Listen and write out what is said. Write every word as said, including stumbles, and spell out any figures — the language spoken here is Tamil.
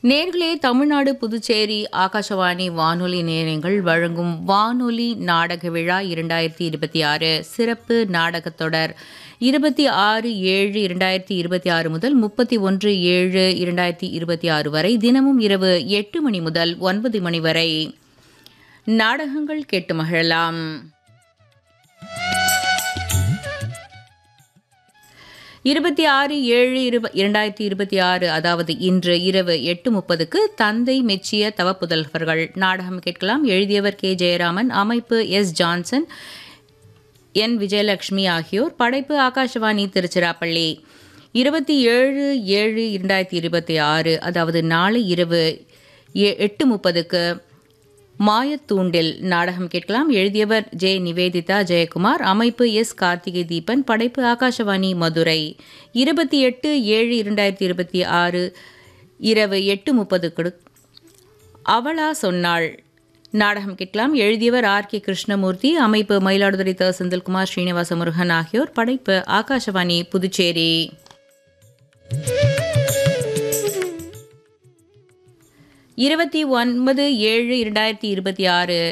நேர்களே, தமிழ்நாடு புதுச்சேரி ஆகாஷவாணி வானொலி நேயர்கள் வழங்கும் வானொலி நாடக விழா இரண்டாயிரத்தி இருபத்தி ஆறு சிறப்பு நாடகத் தொடர் இருபத்தி ஆறு ஏழு இரண்டாயிரத்தி இருபத்தி ஆறு முதல் முப்பத்தி ஒன்று ஏழு இரண்டாயிரத்தி இருபத்தி ஆறு வரை தினமும் இரவு எட்டு மணி முதல் ஒன்பது மணி வரை நாடகங்கள் கேட்டு மகிழலாம். இருபத்தி ஆறு ஏழு இரண்டாயிரத்தி இருபத்தி ஆறு அதாவது இன்று இரவு எட்டு முப்பதுக்கு தந்தை மெச்சிய தவப்புதல்வர்கள் நாடகம் கேட்கலாம். எழுதியவர் கே ஜெயராமன், அமைப்பு எஸ் ஜான்சன், என் விஜயலட்சுமி ஆகியோர். படைப்பு ஆகாஷவாணி திருச்சிராப்பள்ளி. இருபத்தி ஏழு ஏழு இரண்டாயிரத்தி இருபத்தி ஆறு அதாவது நாளை இரவு எட்டு முப்பதுக்கு மாயத்தூண்டில் நாடகம் கேட்கலாம். எழுதியவர் ஜே நிவேதிதா ஜெயக்குமார், அமைப்பு எஸ் கார்த்திகை தீபன், படைப்பு ஆகாஷவாணி மதுரை. இருபத்தி எட்டு ஏழு இரண்டாயிரத்தி இருபத்தி ஆறு இரவு எட்டு முப்பதுக்கு அவளா சொன்னாள் நாடகம் கேட்கலாம். எழுதியவர் ஆர் கே கிருஷ்ணமூர்த்தி, அமைப்பு மயிலாடுதுறை த செந்தில்குமார், ஸ்ரீனிவாச முருகன் ஆகியோர். படைப்பு ஆகாஷவாணி புதுச்சேரி. இருபத்தி ஒன்பது ஏழு இரண்டாயிரத்தி இருபத்தி ஆறு